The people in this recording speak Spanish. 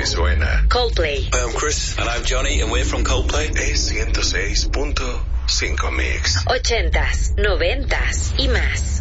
suena. Coldplay. Hi, I'm Chris. And I'm Johnny, and we're from Coldplay. Es 106.5 Mix. 80s, 90s y más.